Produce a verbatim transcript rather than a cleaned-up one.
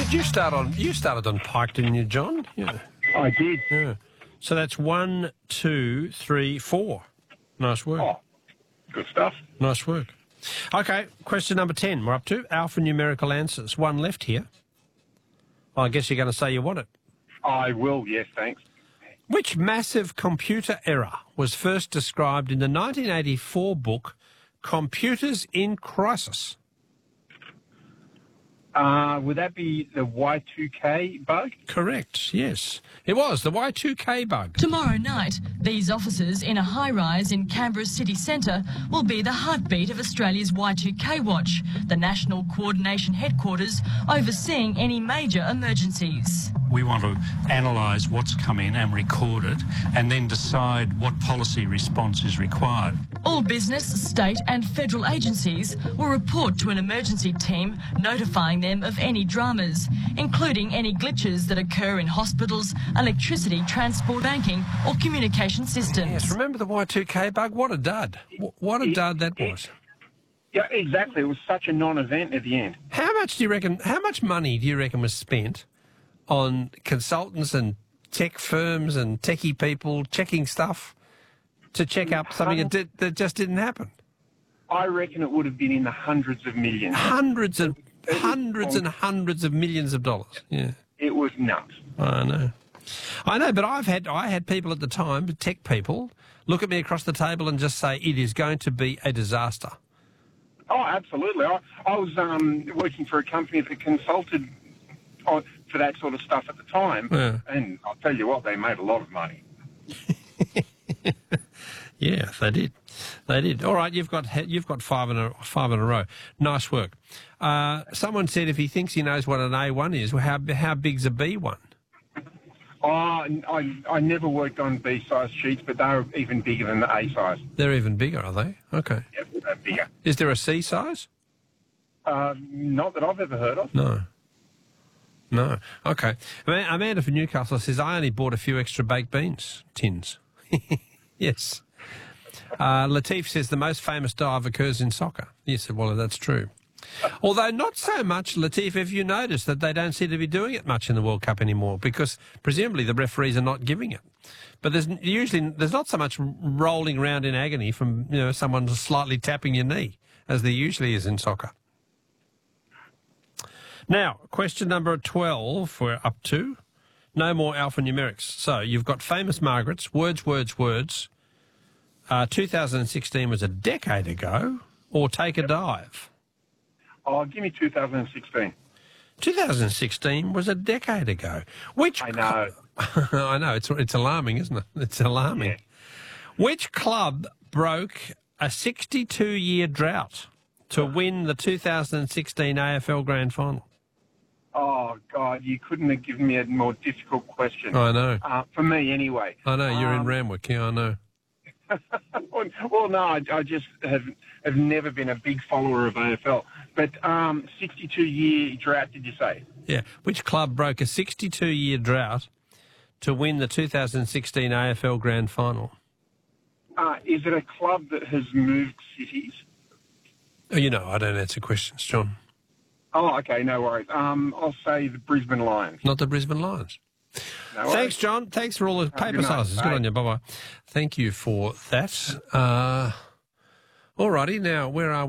Did you start on? You started on Pike, didn't you, John? Yeah. I did. Yeah. So that's one, two, three, four. Nice work. Oh, good stuff. Nice work. Okay, question number ten. We're up to alphanumerical answers. One left here. I guess you're going to say you want it. I will, yes, thanks. Which massive computer error was first described in the nineteen eighty-four book Computers in Crisis? Uh, would that be the Y two K bug? Correct, yes. It was the Y two K bug. Tomorrow night, these offices in a high-rise in Canberra's city centre will be the heartbeat of Australia's Y two K Watch, the national coordination headquarters overseeing any major emergencies. We want to analyse what's come in and record it and then decide what policy response is required. All business, state and federal agencies will report to an emergency team notifying them of any dramas, including any glitches that occur in hospitals, electricity, transport, banking or communication systems. Yes, remember the Y two K bug? What a dud. What a dud that was. Yeah, exactly. It was such a non-event at the end. How much do you reckon, how much money do you reckon was spent on consultants and tech firms and techie people checking stuff to check up something that, did, that just didn't happen? I reckon it would have been in the hundreds of millions. Hundreds and hundreds and hundreds of millions of dollars. Yeah, it was nuts. I know, I know. But I've had I had people at the time, tech people, look at me across the table and just say it is going to be a disaster. Oh, absolutely. I, I was um, working for a company that consulted on, for that sort of stuff at the time, Yeah. and I'll tell you what, they made a lot of money. Yeah, they did. They did. All right, you've got you've got five in a five in a row. Nice work. Uh, someone said if he thinks he knows what an A one is, well, how how big's a B one? Oh, I I never worked on B-size sheets, but they're even bigger than the A size. They're even bigger, are they? Okay. Yep, they're bigger. Is there a C size? Uh, not that I've ever heard of. No. No. Okay. Amanda from Newcastle says, I only bought a few extra baked beans tins. Yes. Uh, Latif says the most famous dive occurs in soccer. Yes, well, that's true. Although not so much, Latif, if you notice that they don't seem to be doing it much in the World Cup anymore because presumably the referees are not giving it. But there's usually there's not so much rolling around in agony from you know someone slightly tapping your knee as there usually is in soccer. Now, question number twelve we're up to. No more alphanumerics. So you've got famous Margarets, words, words, words. Uh, two thousand sixteen was a decade ago, or take a dive. Oh, give me two thousand sixteen. two thousand sixteen was a decade ago. Which I know. I know, it's it's alarming, isn't it? It's alarming. Yeah. Which club broke a sixty-two-year drought to win the two thousand sixteen A F L Grand Final? Oh, God, you couldn't have given me a more difficult question. I know. Uh, for me, anyway. I know, you're um, in Randwick, yeah, I know. Well, no, I, I just have have never been a big follower of A F L. But um, sixty-two-year drought, did you say? Yeah. Which club broke a sixty-two-year drought to win the two thousand sixteen A F L Grand Final? Uh, is it a club that has moved cities? Oh, you know, I don't answer questions, John. Oh, okay, no worries. Um, I'll say the Brisbane Lions. Not the Brisbane Lions. No worries. Thanks, John. Thanks for all the Have a paper good night. sizes. Good Bye. on you. Bye-bye. Thank you for that. Uh, all righty. Now, where are we?